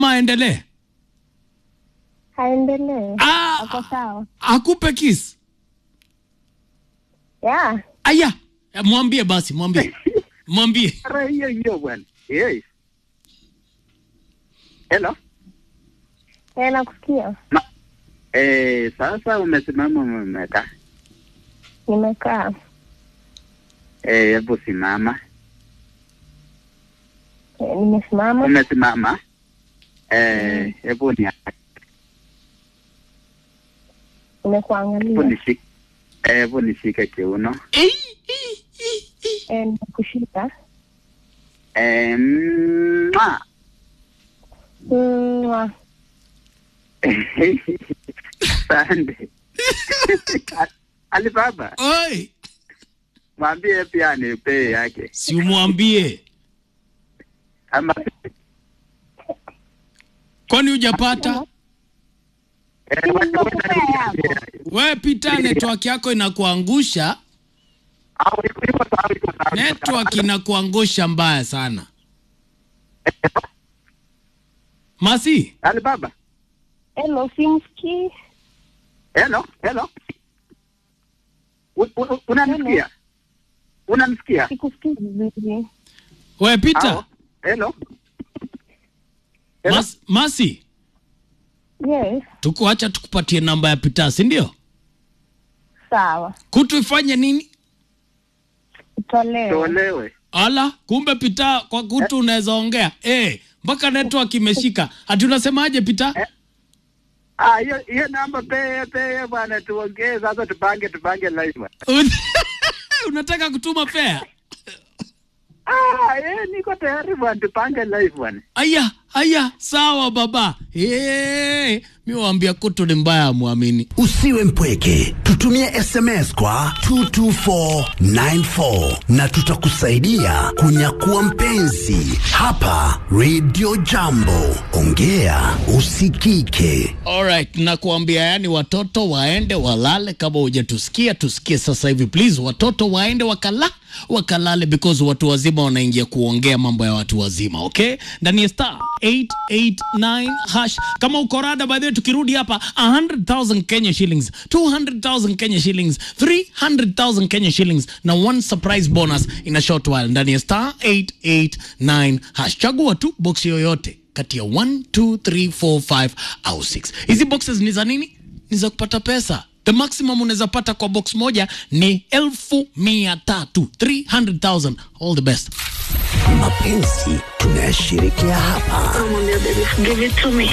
Maendelee. Haendelee. Ako sawa. Akupe kiss. Yeah. Aya, mwambie basi, mwambie. Mwambie. Hiyo bwana. Yes. Hello. Nakusikia. Sasa umesimama umekaa? Nimekaa. Hebu simama. Nimesimama. Umesimama? Hebu ni nimekuangalia. Hebu nishike kiuno. Nikushika. Sande. Alibaba. Oi. Mwambie pia nipe yake. Si umwambie. Ama kwani hujapata? Wewe pita, network yako inakuangusha. Network inakuangusha mbaya sana. Masi? Alibaba. Hello, simsikii. Hello. Unanisikia? Unanisikia? Sikusikii vizuri. Wewe pita. Hello. Masi? Yes. Tukuacha tukupatie namba ya Pita, si ndio? Sawa. Kutuifanye nini? Tolewe. Ala, kumbe Pita kwa kutu unaweza ongea. Mpaka network imeshika. Hadi unasemaje Pita? Hiyo namba pe bwana, tuongee sasa, tupange live. Unataka kutuma fare? Niko tayari bwana, tupange live bwana. Aya, sawa baba. Mimi waambia kutu ni mbaya, muamini. Usiwe mpweke, tutumie SMS kwa 22494 na tutakusaidia kunyakua mpenzi hapa Radio Jambo. Ongea usikike. Alright, nakuambia yani watoto waende walale. Kama hujatusikia tusikie sasa hivi please. Watoto waende wakalale because watu wazima wanaingia kuongea mambo ya watu wazima, okay? Ndani ya star 889 hash. Kama uko rada, by the way, tukirudi hapa 100,000 Kenya shillings, 200,000 Kenya shillings, 300,000 Kenya shillings na one surprise bonus in a short while. Ndani ya star 889 hash. Chagua tu box yoyote kati ya 1, 2, 3, 4, 5 au 6. Hizi boxes ni za nini? Ni za kupata pesa. The maximum unaweza pata kwa box moja ni 1,300. 300,000. All the best. Mapenzi tunashirikia hapa. Give it to me.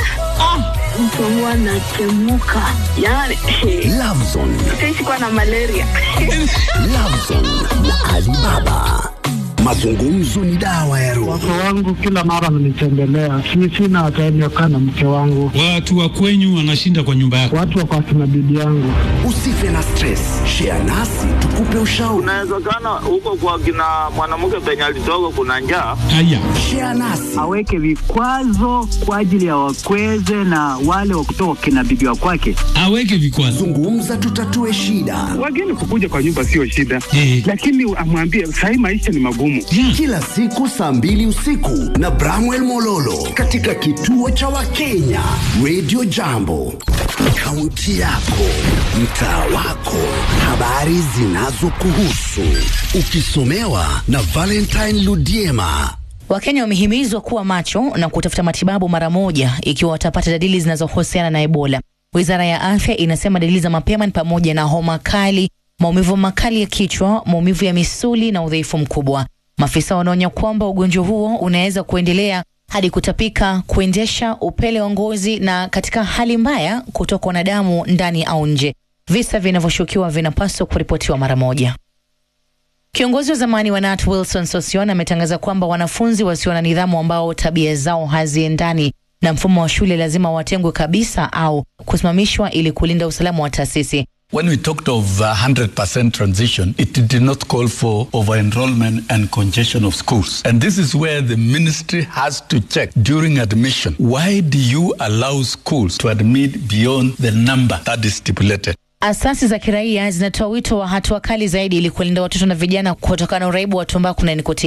Mtu anatemuka. Yani Lovezone. Sisi kwa na malaria. Lovezone na Alibaba. Mazungumzo ni dawa ya roho. Watu wangu kila mara wananitembelea. Sina ataenyoka na mke wangu. Watu wa kwenyu wanashinda kwa nyumba yako. Watu wako akina bibi yangu. Usife na stress. Share nasi tukupe ushauri. Unawezekana huko kwa kina mwanamke penye alitoka kuna njaa. Haya. Share nasi. Aweke vikwazo kwa ajili ya wakweze na wale wa kutoka kina bibi wa kwake. Aweke vikwazo. Zungumza tutatue shida. Wageni kukuja kwa nyumba sio shida. Lakini amwambie sasa maisha ni magumu. Kila siku saa 2 usiku na Bramwell Mololo katika kituo cha Wakenya Radio Jambo. Kaunti yako, mtaa wako, habari zinazokuhusu, ukisomewa na Valentine Ludiema. Wakenya wamehimizwa kuwa macho na kutafuta matibabu mara moja ikiwa watapata dalili zinazohusiana na Ebola. Wizara ya Afya inasema dalili za mapema ni pamoja na homa kali, maumivu makali ya kichwa, maumivu ya misuli na udhaifu mkubwa. Maafisa wanaonya kwamba ugonjwa huo unaweza kuendelea hadi kutapika, kuendesha, upele wa ngozi na katika hali mbaya kutokwa na damu ndani au nje. Visa vinavyoshukiwa vinapaswa kuripotiwa mara moja. Kiongozi wa zamani wa NAT Wilson Sossion ametangaza kwamba wanafunzi wasio na nidhamu ambao tabia zao haziendani na mfumo wa shule lazima watengwe kabisa au kusimamishwa ili kulinda usalama wa taasisi. When we talked of 100% transition, it did not call for over-enrollment and congestion of schools. And this is where the ministry has to check during admission. Why do you allow schools to admit beyond the number that is stipulated? Asasi za kiraia zinatoa wito wa hatua kali zaidi ili kulinda watoto na vijana kutokana na uraibu wa tumbaku na nikotini.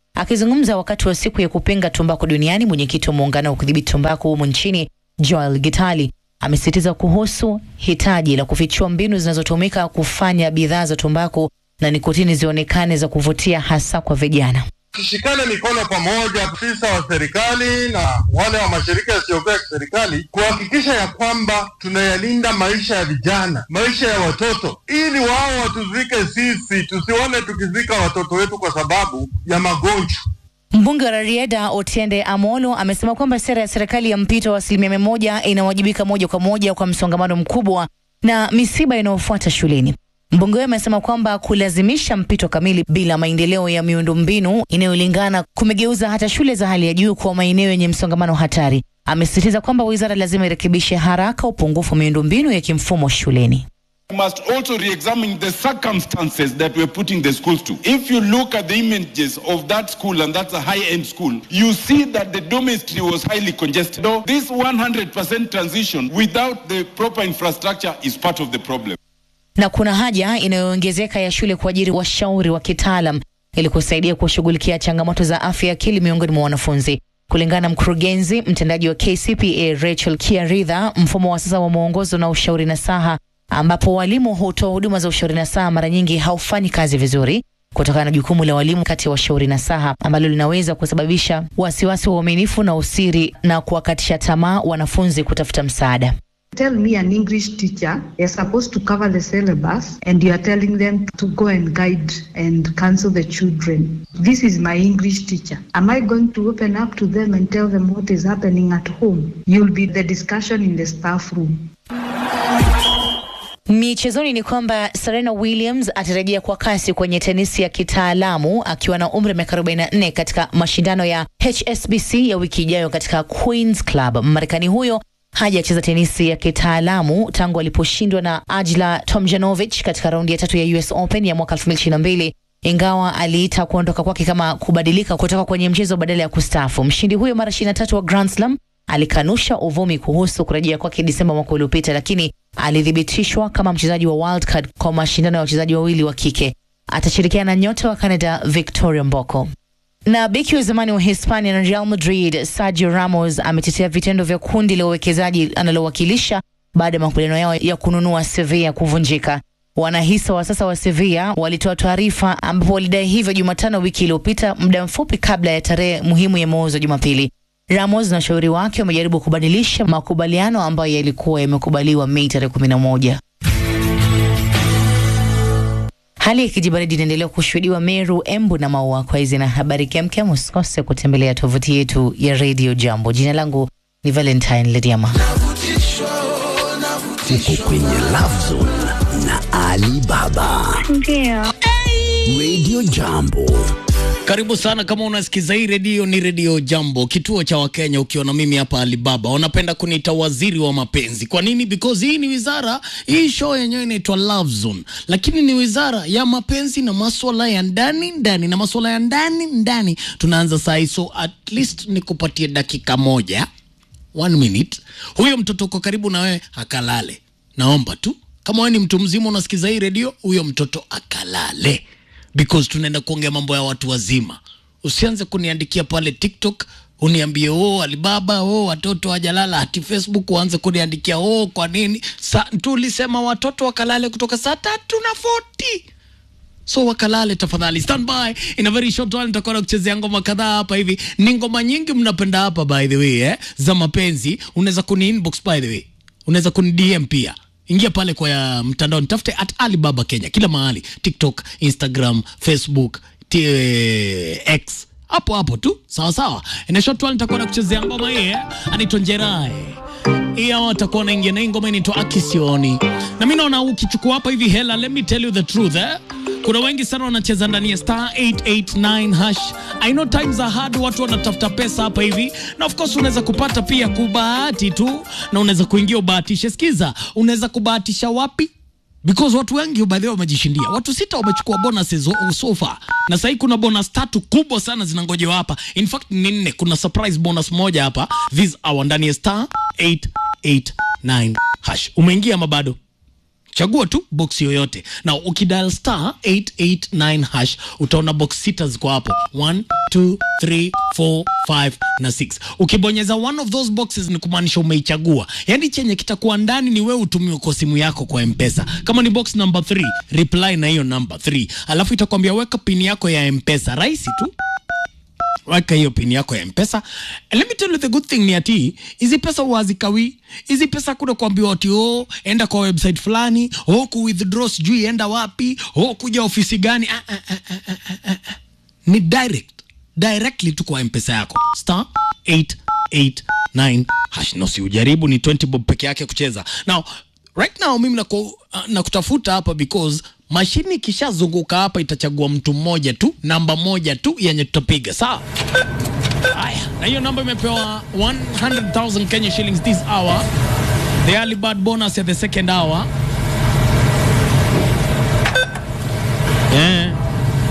Akizungumza wakati wa siku ya kupinga tumbaku duniani, mwenyekiti wa muungano wa kudhibiti tumbaku humu nchini Joel Gitali amesisitiza kuhusu hitaji la kufichua mbinu zinazotumika kufanya bidhaa za tumbaku na nikotini zionekane za kuvutia hasa kwa vijana. Tushikane mikono pamoja, afisa wa serikali na wale wa mashirika yasiyokuwa ya serikali, kuhakikisha ya kwamba tunayalinda maisha ya vijana, maisha ya watoto, ili wao watuzike sisi, tusione tukizika watoto wetu kwa sababu ya magonjwa. Mbunge wa Rarieda Otiende Amolo amesema kwamba sera ya serikali ya mpito wa 100% inawajibika moja kwa moja kwa msongamano mkubwa na misiba inayofuata shuleni. Mbunge huyo amesema kwamba kulazimisha mpito kamili bila maendeleo ya miundombinu inayolingana kumegeuza hata shule za hali ya juu kwa maeneo yenye msongamano hatari. Amesisitiza kwamba wizara lazima irekebishe haraka upungufu wa miundombinu ya kimfumo shuleni. We must also re-examine the circumstances that we're putting the schools to. If you look at the images of that school, and that's a high-end school, you see that the dormitory was highly congested. So this 100% transition without the proper infrastructure is part of the problem. Na kuna haja inayoongezeka ya shule kuajiri washauri wa kitaalam ili kusaidia kushughulikia changamoto za afya ya akili miongoni mwa wanafunzi. Kulingana na mkurugenzi mtendaji wa KCPA Rachel Kiaritha, mfumo wa sasa wa mwongozo na ushauri nasaha ambapo walimu hutoa huduma za ushauri nasaha mara nyingi haufanyi kazi vizuri kutokana na jukumu la walimu kati ya washauri nasaha ambalo linaweza kusababisha wasiwasi wa uaminifu na usiri na kuwakatisha tamaa wanafunzi kutafuta msaada. Tell me an English teacher is supposed to cover the syllabus and you are telling them to go and guide and counsel the children. This is my English teacher. Am I going to open up to them and tell them what is happening at home? You'll be the discussion in the staff room. Michezoni ni kwamba Serena Williams atarejea kwa kasi kwenye tenisi ya kitaalamu akiwa na umri wa miaka 44 katika mashindano ya HSBC ya wiki ijayo katika Queen's Club. Marekani huyo hajacheza tenisi ya kitaalamu tangu aliposhindwa na Ajla Tomjanovic katika raundi ya 3 ya US Open ya mwaka 2022, ingawa aliita kuondoka kwake kama kubadilika kutoka kwenye mchezo badala ya kustaafu. Mshindi huyo mara 23 wa Grand Slam alikanusha uvumi kuhusu kurejea kwake Disemba mwaka uliopita, lakini alithibitishwa kama mchezaji wa wild card kwa mashindano ya wachezaji wawili wa kike. Atashirikiana na nyota wa Canada Victoria Mboko. Na beki wa zamani wa Hispania na Real Madrid Sergio Ramos ametetea vitendo vya kundi la uwekezaji analowakilisha baada ya makubaliano yao ya kununua Sevilla kuvunjika. Wanahisa wa sasa wa Sevilla walitoa taarifa ambapo walidai hivyo Jumatano wiki iliyopita, muda mfupi kabla ya tarehe muhimu ya mauzo Jumapili. Ramos na washauri wake wamejaribu kubadilisha makubaliano ambayo yalikuwa yamekubaliwa Mei tarehe 11. Hali ya kijibaridi inaendelea kushuhudiwa Meru, Embu na Maua. Kwa hizi na habari kemkem, usikose kutembelea tovuti yetu ya Radio Jambo. Jina langu ni Valentine Lediama. Uko kwenye Love Zone na Ali Baba. Ndio. Radio Jambo. Karibu sana kama unasikiza hii redio, ni Radio Jambo, kituo cha Wakenya, ukiwa na mimi hapa Alibaba. Wanapenda kuniita waziri wa mapenzi. Kwa nini? Because hii ni wizara, hii show yenyewe inaitwa Love Zone, lakini ni wizara ya mapenzi na masuala ya ndani na masuala ya ndani. Tunaanza saa hii, so at least nikupatie dakika moja, 1 minute. Huyo mtoto uko karibu na wewe akalale. Naomba tu kama wewe ni mtu mzima unasikiza hii redio, huyo mtoto akalale. Because tunaenda kuongea mambo ya watu wazima. Usianze kuniandikia pale TikTok uniambie Alibaba watoto hajalala, ati Facebook uanze kuniandikia kwa nini tulisema watoto wakalale kutoka saa 3:40. So wakalale tafadhali. Stand by in a very short while, nitakuwa kuchezea ngoma kadhaa hapa hivi. Ni ngoma nyingi mnapenda hapa by the way za mapenzi. Unaweza kuni inbox by the way. Unaweza kuni DM pia. Ingia pale kwa mtandao, nitafute @Alibaba Kenya kila mahali, TikTok, Instagram, Facebook, X, hapo tu. Sawa. In short while nitakuwa kuchezea ngoma hii anaitwa Njerai. Iya watakuwa naingia na ngoma inaitwa Akisioni. Na mimi naona ukichukua hapa hivi hela, let me tell you the truth kuna wengi sana wanacheza ndani ya *889#. I know times are hard, watu wanatafuta pesa hapa hivi. Na of course unaweza kupata pia kubahati tu, na unaweza kuingia ubahatishe. Sikiza, unaweza kubahatisha wapi? Because watu wengi by the way wamejishindia. Watu 6 wamechukua bonuses so far. Na sasa kuna bonus 3 kubwa sana zinangojewa hapa. In fact ni 4. Kuna surprise bonus moja hapa this hour ndani ya *889#. Umeingia ama bado? Chagua tu box yoyote. Na ukidial star 889 hash utaona box 6 ziko hapo. 1, 2, 3, 4, 5 na 6. Ukibonyeza one of those boxes ni kumaanisha umeichagua. Yaani chenye kitakuwa ndani ni wewe utumie kwa simu yako kwa M-Pesa. Kama ni box number 3, reply na hiyo number 3. Alafu itakwambia weka pin yako ya M-Pesa. Rahisi tu. Weka hiyo pin yako ya M-Pesa. And let me tell you the good thing ni ati hizi pesa huazikawi. Hizi pesa kuna kuambiwa ati enda kwa website fulani, ku withdraw sijui enda wapi, kuja ofisi gani. Ni directly tu kwa M-Pesa yako. Star 889 hash. No, si ujaribu, ni 20 bob peke yake kucheza. Now right now mimi nakutafuta hapa because mashini kishazunguka hapa itachagua mtu mmoja tu, namba moja tu yenye tutapiga. Sawa? Haya, na hiyo namba imepewa 100,000 Kenya shillings this hour. The early bird bonus at the second hour. Yeah.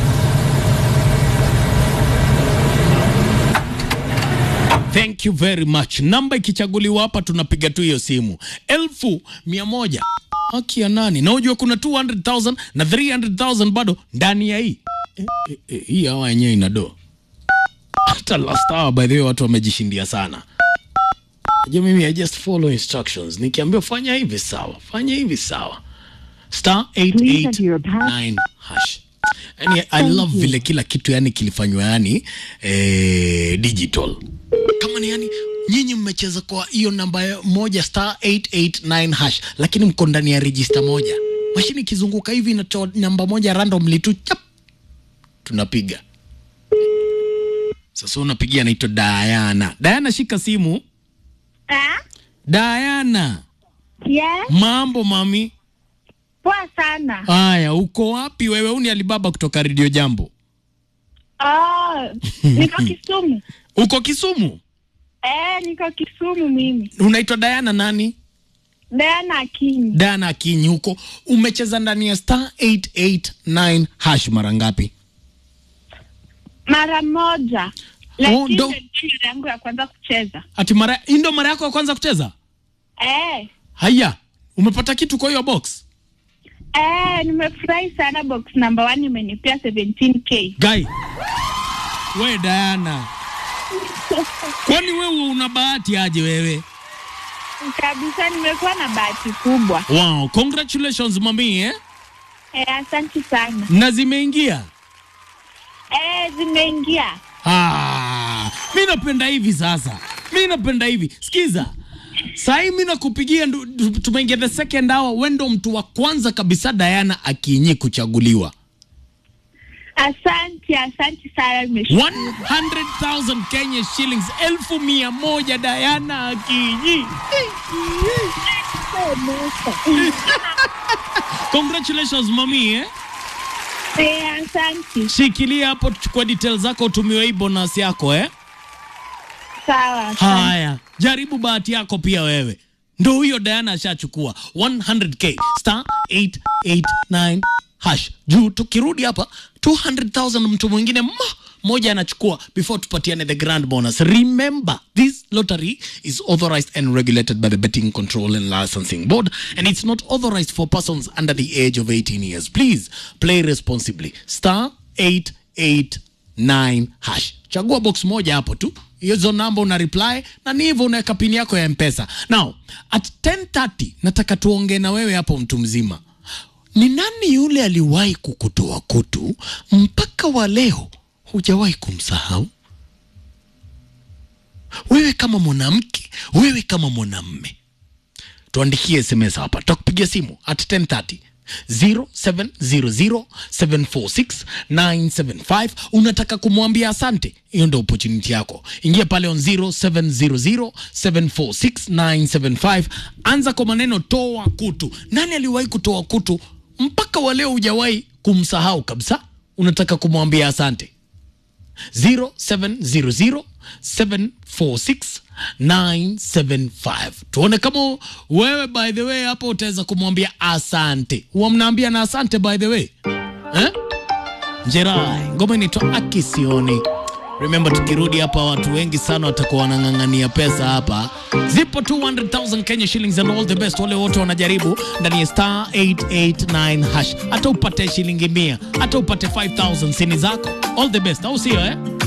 Thank you very much. Namba ikichaguliwa hapa tunapiga tu hiyo simu. 1,100. Haki ya nani? Na unajua kuna 200,000 na 300,000 bado ndani ya hii. Hii hawa yenyewe inado. Hata last hour by the way watu wamejishindia sana. Unajua mimi I just follow instructions. Nikiambiwa fanya hivi sawa. Fanya hivi sawa. Star 889 hash. Yani I love vile kila kitu yani kilifanywa yani digital. Kama ni yani nyinyi mmecheza kwa hiyo namba moja star 889 hash lakini mko ndani ya register moja. Mashini kizunguka hivi inatoa namba moja randomly tu chap. Tunapiga. Sasa unapigia naitwa Diana. Diana shika simu. Diana. Yes. Mambo mami. Poa sana. Haya, uko wapi wewe? Uni Alibaba kutoka Radio Jambo. Niko Kisumu. Uko Kisumu? Niko Kisumu mimi. Unaitwa Diana nani? Diana Akinyi. Diana Akinyi huko. Umecheza ndani ya star 889 hash mara ngapi? Mara moja. Lakini ndio yangu ya kwanza kucheza. Ati ndio mara yako ya kwanza kucheza? Haya, umepata kitu kwa hiyo box? Nimefurahi sana box number 1 imenipea 17k. Guy. We Diana. Kwani wewe una bahati aje wewe? Kabisa nimekuwa na bahati kubwa. Wow, congratulations mami asante sana. Na zimeingia? Zimeingia. Mimi napenda hivi sasa. Mimi napenda hivi. Sikiza. Sasa mimi nakupigia tumeingia the second hour, wendo mtu wa kwanza kabisa Diana Akinyi kuchaguliwa. Asante sana nimeshukuru. 100,000 Kenya shillings 1,100 Diana Akinyi. Congratulations mami asante. Shikilia hapo tuchukue details zako utumiwe hii bonus yako Sawa. Haya, jaribu bahati yako pia wewe. Ndio huyo Diana ashachukua 100k star 889 hash. Juu tukirudi hapa 200,000 mtu mwingine moja anachukua before tupatiane the grand bonus. Remember, this lottery is authorized and regulated by the Betting Control and Licensing Board and it's not authorized for persons under the age of 18 years. Please play responsibly. Star 889 hash. Chagua box moja hapo tu. Hizo namba una reply na ni hivyo unaweka pin yako ya M-Pesa. Now, at 10:30 nataka tuongee na wewe hapo mtu mzima. Ni nani yule aliwahi kukutoa kutu mpaka wa leo hujawahi kumsahau? Wewe kama mwanamke, wewe kama mwanamume. Tuandikie SMS hapa. Tutakupigia simu at 10:30. 0700746975. Unataka kumwambia asante, hiyo ndio opportunity yako. Ingia pale on 0700746975. Anza kwa maneno toa kutu. Nani aliwahi kutoa kutu mpaka wa leo hujawahi kumsahau kabisa? Unataka kumwambia asante. 0700746975. Tuone kama wewe by the way hapo utaweza kumwambia asante. Huwa mnaambia na asante by the way. Njerai, ngoma inaitwa Akisioni. Remember, tukirudi hapa watu wengi sana watakuwa wanang'ang'ania pesa hapa. Zipo 200,000 Kenya shillings and all the best. Wale wote wanajaribu ndani ya star 889 hash. Hata upate shilingi 100, hata upate 5,000 sini zako. All the best. Au sio